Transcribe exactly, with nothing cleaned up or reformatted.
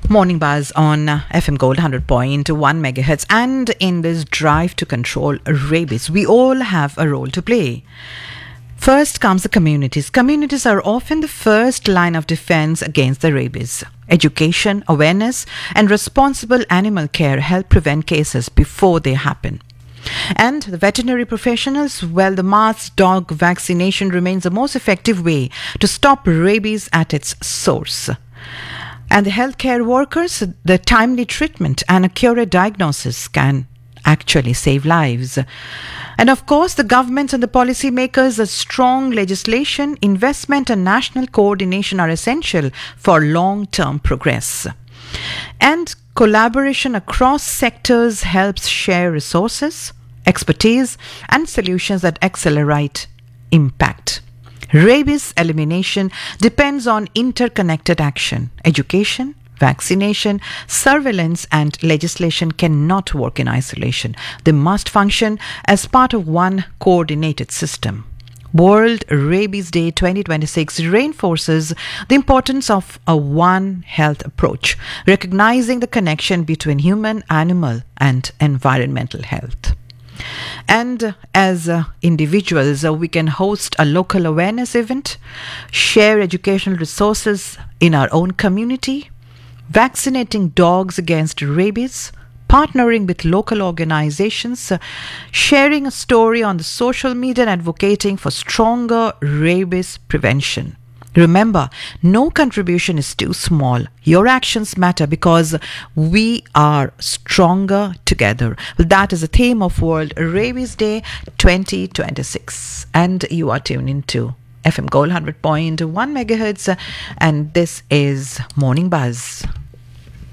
Morning Buzz on uh, F M Gold one hundred point one megahertz, and in this drive to control rabies, we all have a role to play. First comes the communities. Communities are often the first line of defense against the rabies. Education, awareness, and responsible animal care help prevent cases before they happen. And the veterinary professionals, well, the mass dog vaccination remains the most effective way to stop rabies at its source. And the healthcare workers, the timely treatment and accurate diagnosis can actually save lives. And of course, the governments and the policymakers, a strong legislation, investment and national coordination are essential for long-term progress. And collaboration across sectors helps share resources, expertise and solutions that accelerate impact. Rabies elimination depends on interconnected action. Education, vaccination, surveillance, and legislation cannot work in isolation. They must function as part of one coordinated system. World Rabies Day twenty twenty-six reinforces the importance of a One Health approach, recognizing the connection between human, animal, and environmental health. And as uh, individuals, uh, we can host a local awareness event, share educational resources in our own community, vaccinating dogs against rabies, partnering with local organizations, uh, sharing a story on the social media and advocating for stronger rabies prevention. Remember, no contribution is too small. Your actions matter because we are stronger together. Well, that is the theme of World Rabies Day twenty twenty-six. And you are tuned into F M Gold one hundred point one megahertz, and this is Morning Buzz.